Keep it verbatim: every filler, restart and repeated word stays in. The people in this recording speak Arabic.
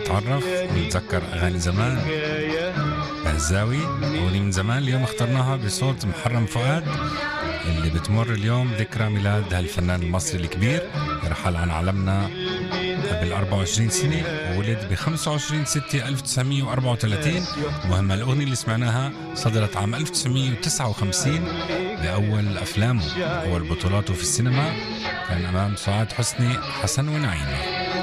نتعرف ونتذكر أغاني زمان. بهزاوي أغنية من زمان اليوم اخترناها بصوت محرم فؤاد، اللي بتمر اليوم ذكرى ميلاد هالفنان المصري الكبير، رحل عن عالمنا قبل أربعة وعشرين سنة وولد ب خمسة وعشرين ستة ألف وتسعمية وأربعة وثلاثين. مهمة الأغنية اللي سمعناها صدرت عام ألف وتسعمية وتسعة وخمسين بأول أفلامه. أول بطولاته في السينما كان أمام سعاد حسني، حسن ونعيمة.